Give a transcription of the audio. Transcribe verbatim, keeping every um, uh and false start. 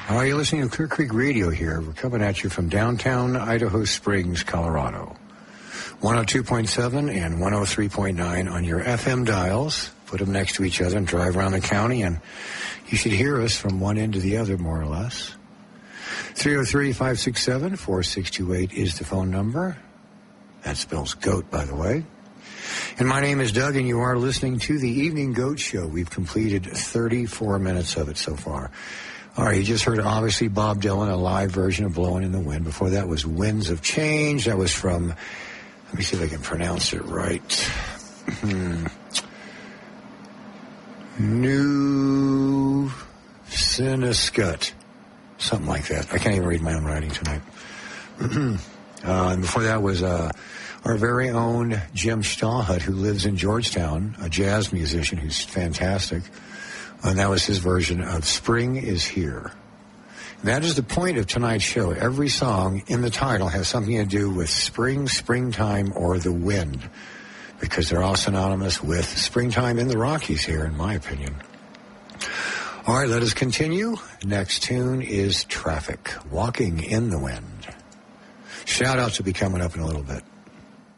Are you listening to Clear Creek Radio here? We're coming at you from downtown Idaho Springs, Colorado. one oh two point seven and one oh three point nine on your F M dials. Put them next to each other and drive around the county, and you should hear us from one end to the other, more or less. three oh three, five six seven, four six two eight is the phone number. That spells goat, by the way. And my name is Doug, and you are listening to the Evening Goat Show. We've completed thirty-four minutes of it so far. All right, you just heard, obviously, Bob Dylan, a live version of Blowing in the Wind. Before that was Winds of Change. That was from, let me see if I can pronounce it right. New Siniscut. Something like that. I can't even read my own writing tonight. uh, and before that was uh, our very own Jim Stahut, who lives in Georgetown, a jazz musician who's fantastic. And that was his version of Spring is Here. And that is the point of tonight's show. Every song in the title has something to do with spring, springtime, or the wind, because they're all synonymous with springtime in the Rockies here, in my opinion. All right, let us continue. Next tune is Traffic, Walking in the Wind. Shout-outs will be coming up in a little bit.